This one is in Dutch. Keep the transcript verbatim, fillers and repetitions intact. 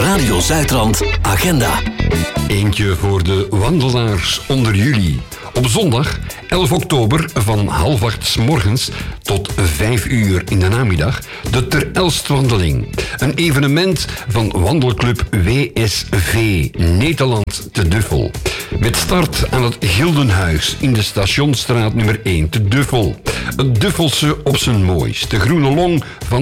Radio Zuidrand Agenda. Eentje voor de wandelaars onder jullie. Op zondag elf oktober van half acht 's morgens tot vijf uur in de namiddag de Ter Elstwandeling. Een evenement van wandelclub W S V Nederland te Duffel. Met start aan het Gildenhuis in de Stationsstraat nummer één te Duffel. Het Duffelse op zijn mooist. De groene long van